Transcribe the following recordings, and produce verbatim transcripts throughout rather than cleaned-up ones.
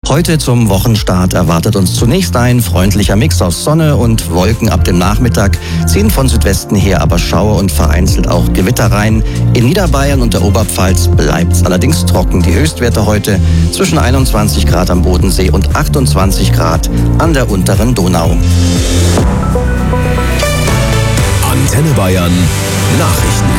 Heute zum Wochenstart erwartet uns zunächst ein freundlicher Mix aus Sonne und Wolken ab dem Nachmittag, ziehen von Südwesten her aber Schauer und vereinzelt auch Gewitter rein. In Niederbayern und der Oberpfalz bleibt es allerdings trocken. Die Höchstwerte heute zwischen einundzwanzig Grad am Bodensee und achtundzwanzig Grad an der unteren Donau. Antenne Bayern Nachrichten.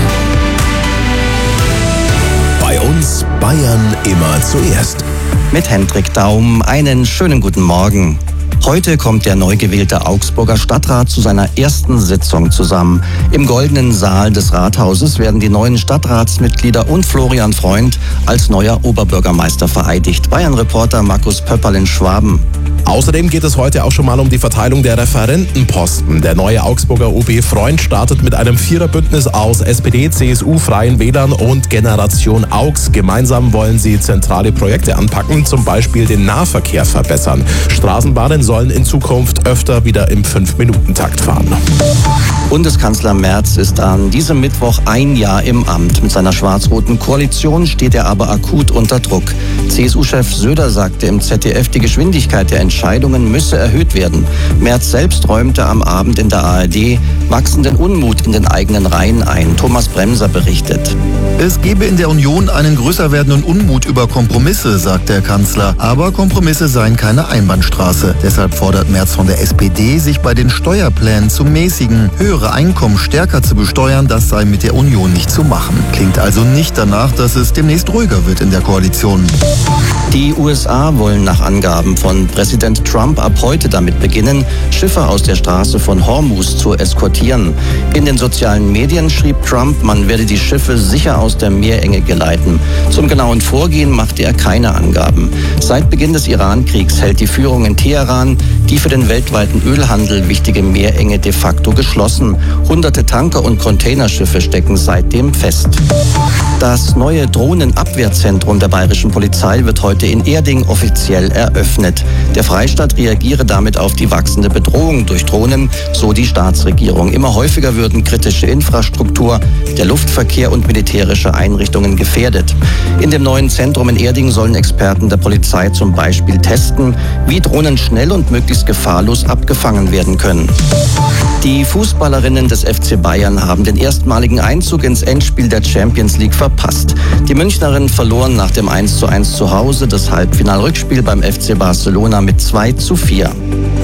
Bei uns Bayern immer zuerst. Mit Hendrik Daum einen schönen guten Morgen. Heute kommt der neu gewählte Augsburger Stadtrat zu seiner ersten Sitzung zusammen. Im Goldenen Saal des Rathauses werden die neuen Stadtratsmitglieder und Florian Freund als neuer Oberbürgermeister vereidigt. Bayern-Reporter Markus Pöpperl in Schwaben. Außerdem geht es heute auch schon mal um die Verteilung der Referentenposten. Der neue Augsburger O B Freund startet mit einem Viererbündnis aus S P D, C S U, Freien Wählern und Generation Augs. Gemeinsam wollen sie zentrale Projekte anpacken, zum Beispiel den Nahverkehr verbessern. Straßenbahnen sollen in Zukunft öfter wieder im fünf-Minuten-Takt fahren. Bundeskanzler Merz ist an diesem Mittwoch ein Jahr im Amt. Mit seiner schwarz-roten Koalition steht er aber akut unter Druck. C S U-Chef Söder sagte im Z D F, die Geschwindigkeit der Entscheidungen müsse erhöht werden. Merz selbst räumte am Abend in der A R D wachsenden Unmut in den eigenen Reihen ein. Thomas Bremser berichtet. Es gebe in der Union einen größer werdenden Unmut über Kompromisse, sagt der Kanzler. Aber Kompromisse seien keine Einbahnstraße. Deshalb fordert Merz von der S P D, sich bei den Steuerplänen zu mäßigen. Höhere Einkommen stärker zu besteuern, das sei mit der Union nicht zu machen. Klingt also nicht danach, dass es demnächst ruhiger wird in der Koalition. Die U S A wollen nach Angaben von Präsident Trump ab heute damit beginnen, Schiffe aus der Straße von Hormuz zu eskortieren. In den sozialen Medien schrieb Trump, man werde die Schiffe sicher aus der Meerenge geleiten. Zum genauen Vorgehen machte er keine Angaben. Seit Beginn des Iran-Kriegs hält die Führung in Teheran die für den weltweiten Ölhandel wichtige Meerenge de facto geschlossen. Hunderte Tanker und Containerschiffe stecken seitdem fest. Das neue Drohnenabwehrzentrum der bayerischen Polizei wird heute in Erding offiziell eröffnet. Der Freistaat reagiere damit auf die wachsende Bedrohung durch Drohnen, so die Staatsregierung. Immer häufiger würden kritische Infrastruktur, der Luftverkehr und militärische Einrichtungen gefährdet. In dem neuen Zentrum in Erding sollen Experten der Polizei zum Beispiel testen, wie Drohnen schnell und möglichst gefahrlos abgefangen werden können. Die Fußballerinnen des F C Bayern haben den erstmaligen Einzug ins Endspiel der Champions League verpasst. Die Münchnerinnen verloren nach dem eins zu eins zu Hause das Halbfinalrückspiel beim F C Barcelona mit zwei zu vier.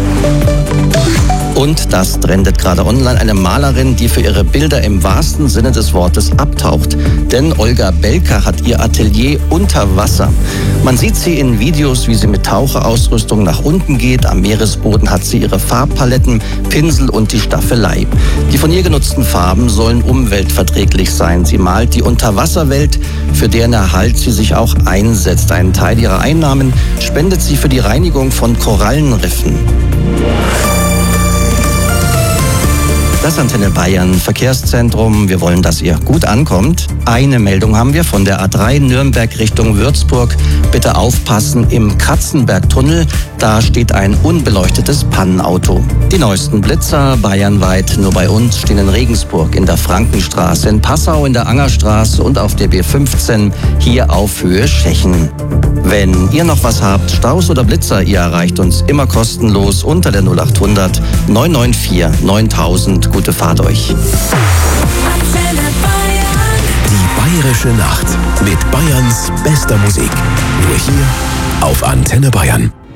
Und das trendet gerade online eine Malerin, die für ihre Bilder im wahrsten Sinne des Wortes abtaucht. Denn Olga Belka hat ihr Atelier unter Wasser. Man sieht sie in Videos, wie sie mit Taucherausrüstung nach unten geht. Am Meeresboden hat sie ihre Farbpaletten, Pinsel und die Staffelei. Die von ihr genutzten Farben sollen umweltverträglich sein. Sie malt die Unterwasserwelt, für deren Erhalt sie sich auch einsetzt. Einen Teil ihrer Einnahmen spendet sie für die Reinigung von Korallenriffen. Das Antenne Bayern Verkehrszentrum. Wir wollen, dass ihr gut ankommt. Eine Meldung haben wir von der A drei Nürnberg Richtung Würzburg. Bitte aufpassen im Katzenbergtunnel. Da steht ein unbeleuchtetes Pannenauto. Die neuesten Blitzer bayernweit nur bei uns stehen in Regensburg, in der Frankenstraße, in Passau, in der Angerstraße und auf der B fünfzehn, hier auf Höhe Schechen. Wenn ihr noch was habt, Staus oder Blitzer, ihr erreicht uns immer kostenlos unter der null acht hundert neun neun vier neuntausend. Gute Fahrt euch. Die bayerische Nacht mit Bayerns bester Musik. Nur hier auf Antenne Bayern.